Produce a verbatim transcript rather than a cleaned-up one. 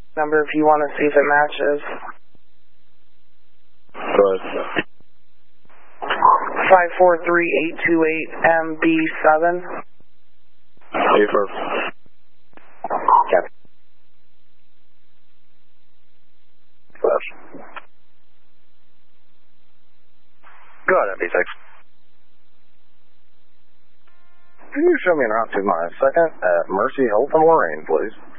number if you want to see if it matches. Go ahead. five four three eight two eight M B seven. Affirm. Yep. Go ahead, M B six. Can you show me an route to my second at Mercy Health and Lorraine, please?